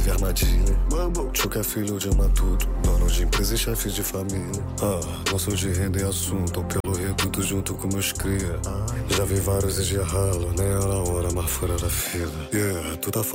vive armadilha. Tio que é filho de matuto, dono de empresa e chefe de família. Não sou de renda e assunto, pelo reduto junto com meus cria. Já vi vários de ralo, nem era hora, mas fora da fila. Yeah, tu tá